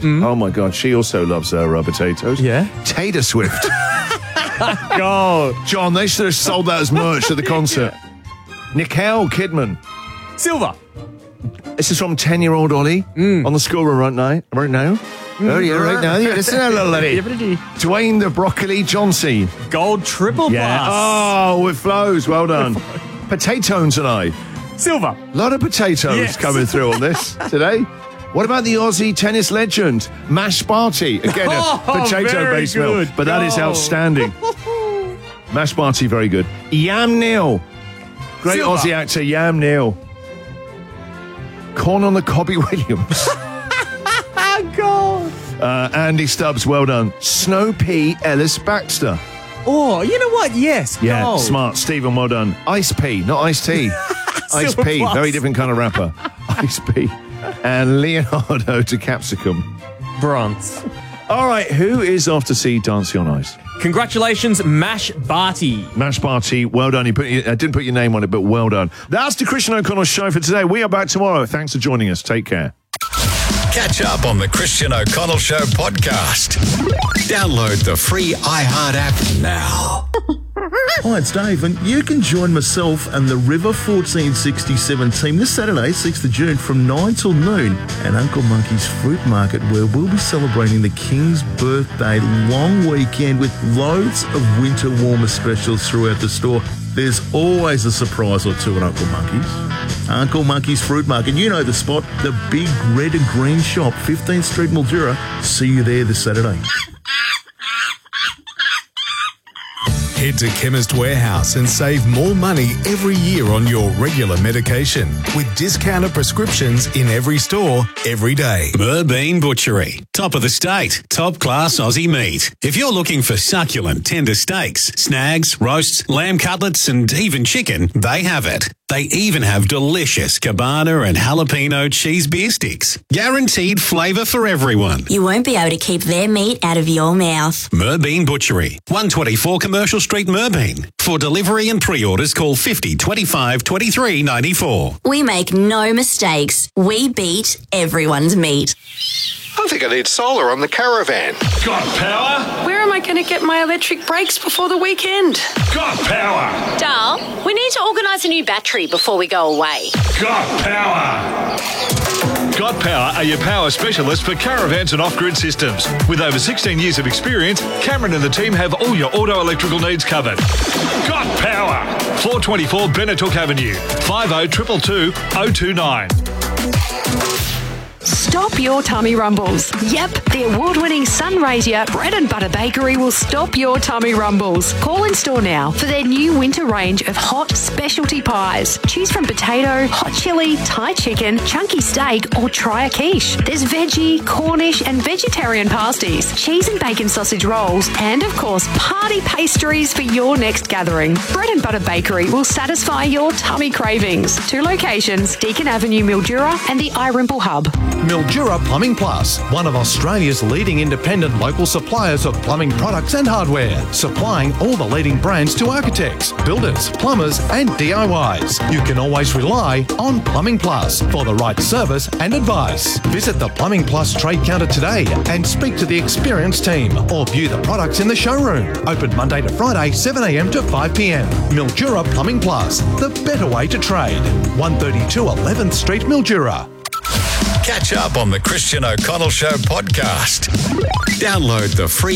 Oh, my God. She also loves her potatoes. Yeah? Tater Swift. God. John, they should have sold that as merch at the concert. Nicole Kidman. Silver. This is from 10-year-old Ollie on the schoolroom right now. Oh, yeah, right now. Yeah, listen to that, lady. Dwayne the Broccoli Johnson. Gold triple Yeah. plus. Oh, it flows. Well done. Potatoes and I. Silver. A lot of potatoes coming through on this today. What about the Aussie tennis legend, Mash Barty? Again, a potato-based meal, but that is outstanding. Mash Barty, very good. Yam Neal. Great Silver. Aussie actor, Yam Neal. Corn on the Cobby Williams. God. Andy Stubbs, well done. Snow Pea Ellis Baxter. Oh, you know what? Yes. Yeah, gold. smart. Stephen, well done. Ice P, not Ice Tea. Ice Silver P, plus. very different kind of rapper. Ice P. And Leonardo to Capsicum. Bronze. All right, who is off to see Dancing on Ice? Congratulations, Mash Barty. Mash Barty, well done. I didn't put your name on it, but well done. That's the Christian O'Connell Show for today. We are back tomorrow. Thanks for joining us. Take care. Catch up on the Christian O'Connell Show podcast. Download the free iHeart app now. Hi, it's Dave, and you can join myself and the River 1467 team this Saturday, 6th of June, from 9 till noon at Uncle Monkey's Fruit Market, where we'll be celebrating the King's birthday long weekend with loads of winter warmer specials throughout the store. There's always a surprise or two at Uncle Monkey's. Uncle Monkey's Fruit Market, you know the spot, the big red and green shop, 15th Street, Mildura. See you there this Saturday. Head to Chemist Warehouse and save more money every year on your regular medication with discounted prescriptions in every store, every day. Merbean Butchery. Top of the state. Top class Aussie meat. If you're looking for succulent, tender steaks, snags, roasts, lamb cutlets, and even chicken, they have it. They even have delicious cabana and jalapeno cheese beer sticks. Guaranteed flavour for everyone. You won't be able to keep their meat out of your mouth. Merbean Butchery, 124 Commercial Street, Merbean. For delivery and pre-orders, call 50 25 23 94. We make no mistakes. We beat everyone's meat. I think I need solar on the caravan. Got power? Where am I going to get my electric brakes before the weekend? Got power? Darl, we need to organise a new battery before we go away. Got power? Got Power are your power specialists for caravans and off-grid systems. With over 16 years of experience, Cameron and the team have all your auto electrical needs covered. Got Power! 424 Benetook Avenue, 50 222 029. Stop your tummy rumbles. Yep, the award-winning Sunraysia Bread and Butter Bakery will stop your tummy rumbles. Call in store now for their new winter range of hot specialty pies. Choose from potato, hot chili, Thai chicken, chunky steak, or try a quiche. There's veggie, Cornish, and vegetarian pasties, cheese and bacon sausage rolls, and of course, party pastries for your next gathering. Bread and Butter Bakery will satisfy your tummy cravings. 2 locations, Deakin Avenue, Mildura, and the iRimple Hub. Mildura Plumbing Plus, one of Australia's leading independent local suppliers of plumbing products and hardware, supplying all the leading brands to architects, builders, plumbers and DIYs. You can always rely on Plumbing Plus for the right service and advice. Visit the Plumbing Plus trade counter today and speak to the experienced team or view the products in the showroom. Open Monday to Friday, 7 a.m. to 5 p.m. Mildura Plumbing Plus, the better way to trade. 132 11th Street, Mildura. Catch up on the Christian O'Connell Show podcast. Download the free